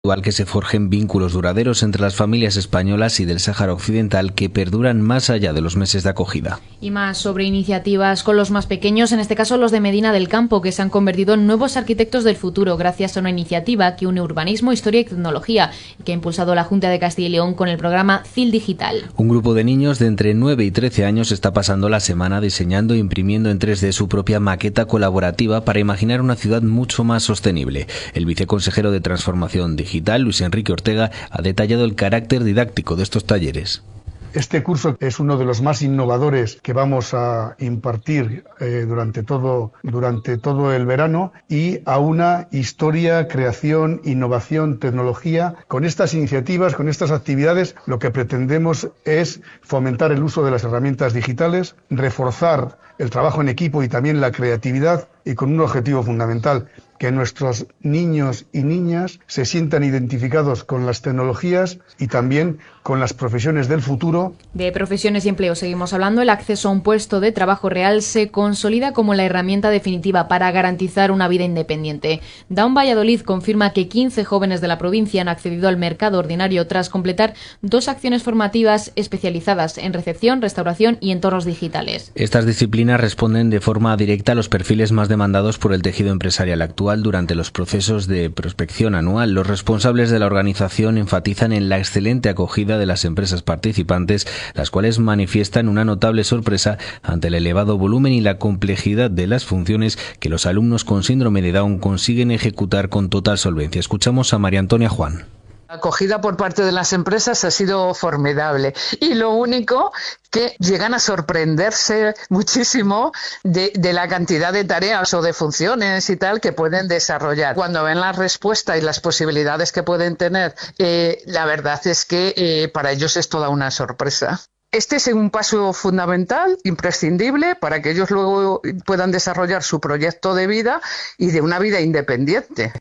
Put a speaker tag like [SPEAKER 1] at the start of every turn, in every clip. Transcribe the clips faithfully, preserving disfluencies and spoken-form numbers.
[SPEAKER 1] que se forjen vínculos duraderos entre las familias españolas y del Sáhara Occidental que perduran más allá de los meses de acogida.
[SPEAKER 2] Y más sobre iniciativas con los más pequeños, en este caso los de Medina del Campo, que se han convertido en nuevos arquitectos del futuro gracias a una iniciativa que une urbanismo, historia y tecnología y que ha impulsado la Junta de Castilla y León con el programa C I L Digital.
[SPEAKER 1] Un grupo de niños de entre nueve y trece años está pasando la semana diseñando e imprimiendo en tres D su propia maqueta colaborativa para imaginar una ciudad mucho más sostenible. El viceconsejero de Transformación Digital, Luis Enrique Ortega, ha detallado el carácter didáctico de estos talleres.
[SPEAKER 3] Este curso es uno de los más innovadores que vamos a impartir eh, durante todo, durante todo el verano y a una historia, creación, innovación, tecnología. Con estas iniciativas, con estas actividades, lo que pretendemos es fomentar el uso de las herramientas digitales, reforzar el trabajo en equipo y también la creatividad y con un objetivo fundamental, que nuestros niños y niñas se sientan identificados con las tecnologías y también con las profesiones del futuro.
[SPEAKER 2] De profesiones y empleo seguimos hablando. El acceso a un puesto de trabajo real se consolida como la herramienta definitiva para garantizar una vida independiente. Down Valladolid confirma que quince jóvenes de la provincia han accedido al mercado ordinario tras completar dos acciones formativas especializadas en recepción, restauración y entornos digitales.
[SPEAKER 1] Estas disciplinas responden de forma directa a los perfiles más demandados por el tejido empresarial actual durante los procesos de prospección anual. Los responsables de la organización enfatizan en la excelente acogida de las empresas participantes, las cuales manifiestan una notable sorpresa ante el elevado volumen y la complejidad de las funciones que los alumnos con síndrome de Down consiguen ejecutar con total solvencia. Escuchamos a María Antonia Juan.
[SPEAKER 4] La acogida por parte de las empresas ha sido formidable y lo único que llegan a sorprenderse muchísimo de, de la cantidad de tareas o de funciones y tal que pueden desarrollar. Cuando ven la respuesta y las posibilidades que pueden tener, eh, la verdad es que eh, para ellos es toda una sorpresa. Este es un paso fundamental, imprescindible, para que ellos luego puedan desarrollar su proyecto de vida y de una vida independiente.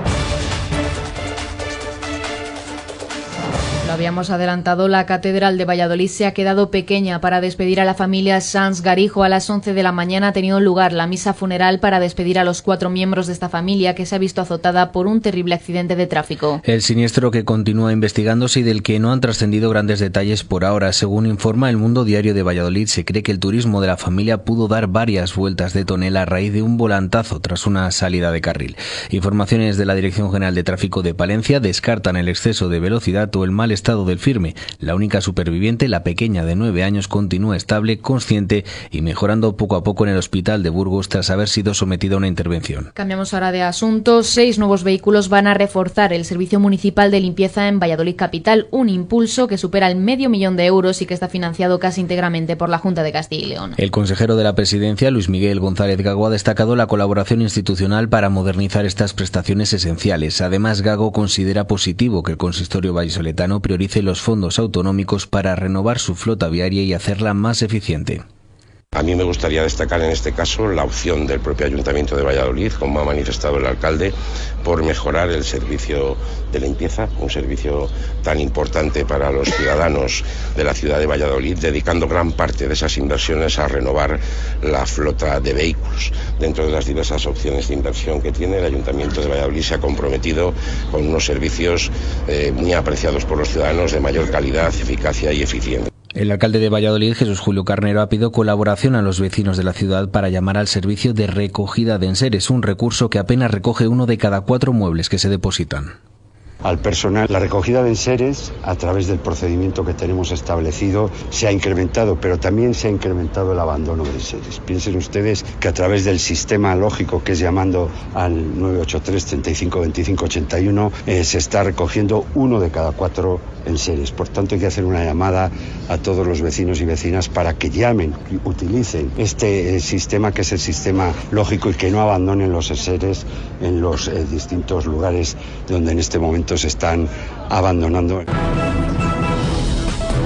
[SPEAKER 2] Lo habíamos adelantado, la Catedral de Valladolid se ha quedado pequeña para despedir a la familia Sanz Garijo. A las once de la mañana ha tenido lugar la misa funeral para despedir a los cuatro miembros de esta familia que se ha visto azotada por un terrible accidente de tráfico.
[SPEAKER 1] El siniestro que continúa investigándose y del que no han trascendido grandes detalles por ahora. Según informa El Mundo Diario de Valladolid, se cree que el turismo de la familia pudo dar varias vueltas de tonel a raíz de un volantazo tras una salida de carril. Informaciones de la Dirección General de Tráfico de Palencia descartan el exceso de velocidad o el mal estado del firme. La única superviviente, la pequeña de nueve años, continúa estable, consciente y mejorando poco a poco en el hospital de Burgos tras haber sido sometida a una intervención.
[SPEAKER 2] Cambiamos ahora de asunto. Seis nuevos vehículos van a reforzar el servicio municipal de limpieza en Valladolid capital, un impulso que supera el medio millón de euros y que está financiado casi íntegramente por la Junta de Castilla y León.
[SPEAKER 1] El consejero de la Presidencia, Luis Miguel González Gago, ha destacado la colaboración institucional para modernizar estas prestaciones esenciales. Además, Gago considera positivo que el consistorio vallisoletano priorice los fondos autonómicos para renovar su flota viaria y hacerla más eficiente.
[SPEAKER 5] A mí me gustaría destacar en este caso la opción del propio Ayuntamiento de Valladolid, como ha manifestado el alcalde, por mejorar el servicio de limpieza, un servicio tan importante para los ciudadanos de la ciudad de Valladolid, dedicando gran parte de esas inversiones a renovar la flota de vehículos. Dentro de las diversas opciones de inversión que tiene, el Ayuntamiento de Valladolid se ha comprometido con unos servicios eh, muy apreciados por los ciudadanos de mayor calidad, eficacia y eficiencia.
[SPEAKER 1] El alcalde de Valladolid, Jesús Julio Carnero, ha pedido colaboración a los vecinos de la ciudad para llamar al servicio de recogida de enseres, un recurso que apenas recoge uno de cada cuatro muebles que se depositan.
[SPEAKER 6] Al personal, la recogida de enseres, a través del procedimiento que tenemos establecido, se ha incrementado, pero también se ha incrementado el abandono de enseres. Piensen ustedes que a través del sistema lógico que es llamando al nueve ocho tres, treinta y cinco, veinticinco, ochenta y uno, eh, se está recogiendo uno de cada cuatro enseres. Por tanto, hay que hacer una llamada a todos los vecinos y vecinas para que llamen y utilicen este eh, sistema, que es el sistema lógico, y que no abandonen los enseres en los eh, distintos lugares donde en este momento se están abandonando.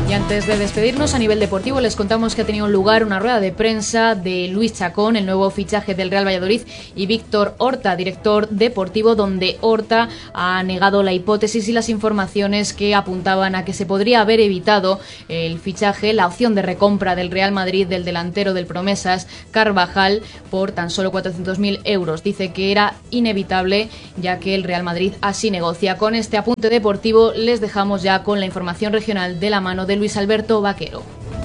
[SPEAKER 2] Y antes de despedirnos, a nivel deportivo, les contamos que ha tenido lugar una rueda de prensa de Luis Chacón, el nuevo fichaje del Real Valladolid, y Víctor Horta, director deportivo, donde Horta ha negado la hipótesis y las informaciones que apuntaban a que se podría haber evitado el fichaje, la opción de recompra del Real Madrid del delantero del Promesas, Carvajal, por tan solo cuatrocientos mil euros. Dice que era inevitable, ya que el Real Madrid así negocia. Con este apunte deportivo les dejamos ya con la información regional de la mano de Luis Alberto Vaquero.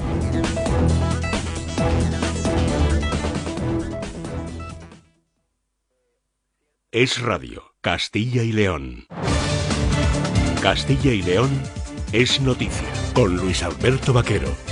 [SPEAKER 7] Es Radio, Castilla y León. Castilla y León es noticia, con Luis Alberto Vaquero.